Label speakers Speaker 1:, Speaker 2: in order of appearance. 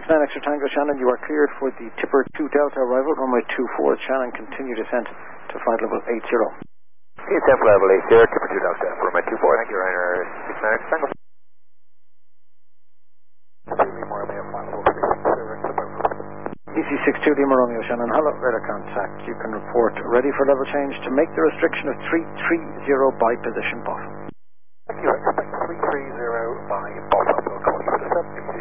Speaker 1: Extra Tango, Shannon, you are cleared for the Tipper 2 Delta arrival, runway 24. Shannon, continue descent to flight level 80.
Speaker 2: Descent level 80, Tipper 2 Delta, runway 24. Thank you, Ryanair 69 Extra Tango.
Speaker 1: DC62 Lima Romeo, Shannon, hello, radar contact. You can report ready for level change to make the restriction of 330 by position bottom.
Speaker 2: Thank you, expect 330 by bottom. We'll call you for the 70.